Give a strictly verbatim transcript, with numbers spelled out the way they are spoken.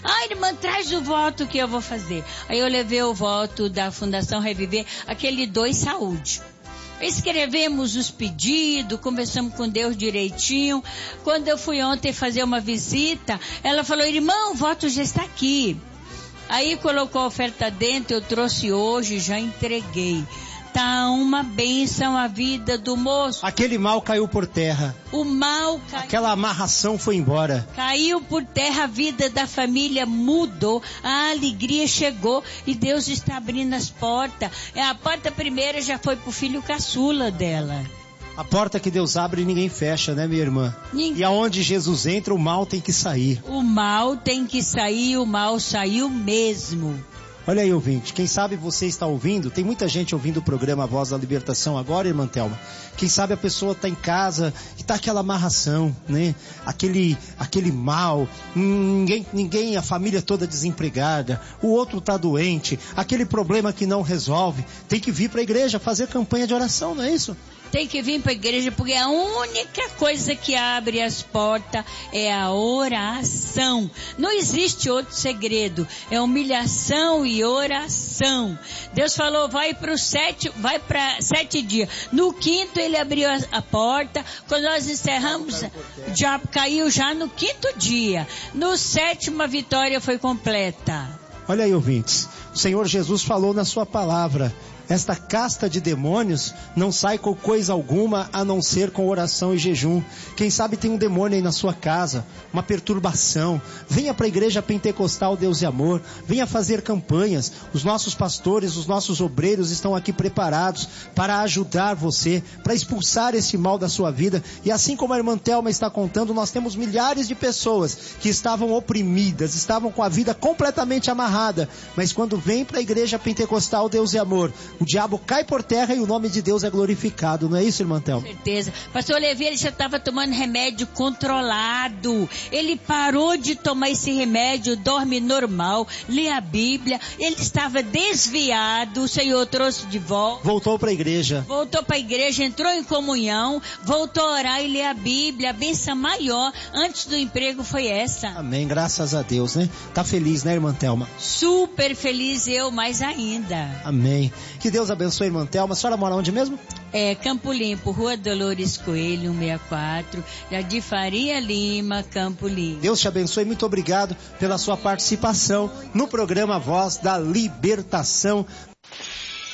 Ah, irmã, traz o voto que eu vou fazer. Aí eu levei o voto da Fundação Reviver, aquele dois saúde. Escrevemos os pedidos, conversamos com Deus direitinho. Quando eu fui ontem fazer uma visita, ela falou, irmão, o voto já está aqui. Aí colocou a oferta dentro, eu trouxe hoje, já entreguei. Tá uma bênção a vida do moço. Aquele mal caiu por terra. O mal caiu. Aquela amarração foi embora. Caiu por terra, a vida da família mudou, a alegria chegou e Deus está abrindo as portas. A porta primeira já foi pro filho caçula dela. A porta que Deus abre ninguém fecha, né, minha irmã? Ninguém. E aonde Jesus entra, o mal tem que sair. O mal tem que sair, o mal saiu mesmo. Olha aí, ouvinte, quem sabe você está ouvindo, tem muita gente ouvindo o programa Voz da Libertação agora, irmã Thelma. Quem sabe a pessoa está em casa e está aquela amarração, né? Aquele, aquele mal, ninguém, ninguém, a família toda desempregada, o outro está doente, aquele problema que não resolve, tem que vir para a igreja fazer campanha de oração, não é isso? Tem que vir para a igreja, porque a única coisa que abre as portas é a oração. Não existe outro segredo. É humilhação e oração. Deus falou, vai para os sete, vai para sete dias. No quinto ele abriu a, a porta. Quando nós encerramos, já caiu já no quinto dia. No sétimo a vitória foi completa. Olha aí, ouvintes. O Senhor Jesus falou na sua palavra. Esta casta de demônios não sai com coisa alguma a não ser com oração e jejum. Quem sabe tem um demônio aí na sua casa, uma perturbação. Venha para a igreja pentecostal Deus e Amor, venha fazer campanhas. Os nossos pastores, os nossos obreiros estão aqui preparados para ajudar você, para expulsar esse mal da sua vida. E assim como a irmã Thelma está contando, nós temos milhares de pessoas que estavam oprimidas, estavam com a vida completamente amarrada. Mas quando vem para a igreja pentecostal Deus e Amor, o diabo cai por terra e o nome de Deus é glorificado, não é isso, irmã Thelma? Com certeza. Pastor Levi, ele já estava tomando remédio controlado. Ele parou de tomar esse remédio, dorme normal, lê a Bíblia. Ele estava desviado, o Senhor trouxe de volta. Voltou para a igreja. Voltou para a igreja, entrou em comunhão, voltou a orar e ler a Bíblia. A bênção maior antes do emprego foi essa. Amém, graças a Deus, né? Tá feliz, né, irmã Thelma? Super feliz, eu mais ainda. Amém. Que Deus abençoe, irmã Thelma. A senhora mora onde mesmo? É, Campo Limpo, Rua Dolores Coelho, cento e sessenta e quatro, Jardim Faria Lima, Campo Limpo. Deus te abençoe, muito obrigado pela sua participação no programa Voz da Libertação.